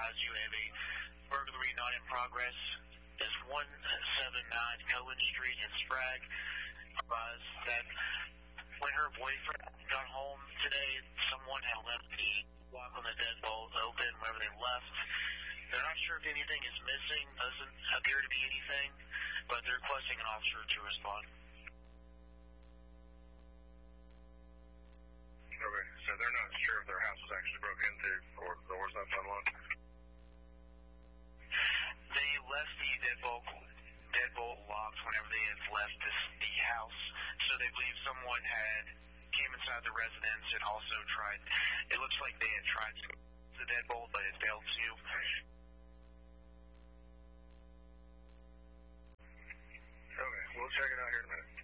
advise you have a burglary not in progress. It's 179 Cohen Street in Sprague. Advise that when her boyfriend got home today, someone had left the lock on the deadbolt open whenever they left. They're not sure if anything is missing. Doesn't appear to be anything, but they're requesting an officer to respond. Okay, so they're not sure if their house was actually broken into or the door's not unlocked? They left the deadbolt locked whenever they had left the house, so they believe someone came inside the residence and also tried. It looks like they had tried to the deadbolt, but it failed to. Okay, we'll check it out here in a minute.